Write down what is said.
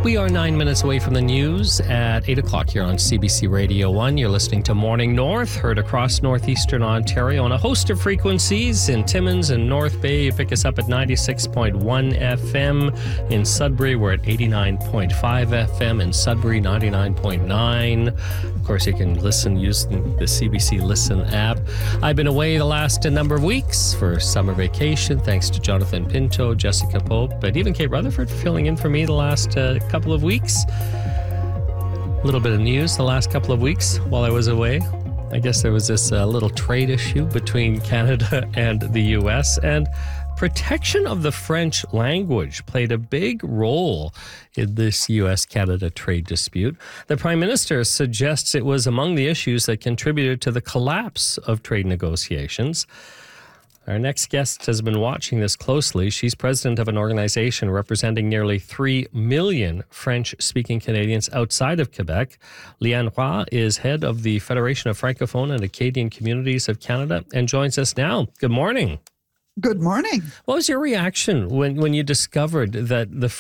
We are 9 minutes away from the news at 8 o'clock here on CBC Radio 1. You're listening to Morning North, heard across northeastern Ontario on a host of frequencies. In Timmins and North Bay, you pick us up at 96.1 FM. In Sudbury, we're at 89.5 FM. In Sudbury, 99.9. Of course, you can listen using the CBC Listen app. I've been away the last number of weeks for summer vacation. Thanks to Jonathan Pinto, Jessica Pope, and even Kate Rutherford for filling in for me the last couple of weeks. A little bit of news the last couple of weeks while I was away. I guess there was this little trade issue between Canada and the U.S., and protection of the French language played a big role in this U.S.-Canada trade dispute. The Prime Minister suggests it was among the issues that contributed to the collapse of trade negotiations. Our next guest has been watching this closely. She's president of an organization representing nearly 3 million French-speaking Canadians outside of Quebec. Liane Roy is head of the Federation of Francophone and Acadian Communities of Canada and joins us now. Good morning. Good morning. What was your reaction when you discovered that